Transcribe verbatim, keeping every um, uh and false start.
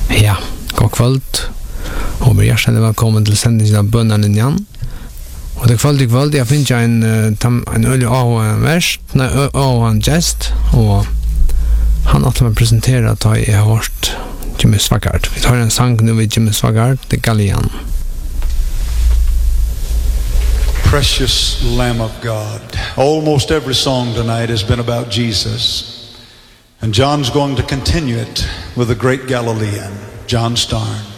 Ja, god kvöld. Og med hjertelig velkommen til sendingen av Bønnerlinjen. Og det kvöld i kvöld, jeg finner en, en øyelig av en vers, nei, av en gest, og han har med presentere at jeg har hørt Jimmy Swaggart. Vi tar en sang nu ved Jimmy Swaggart, The Galleon. Precious Lamb of God. Almost every song tonight has been about Jesus. And John's going to continue it with the great Galilean, John Starnes.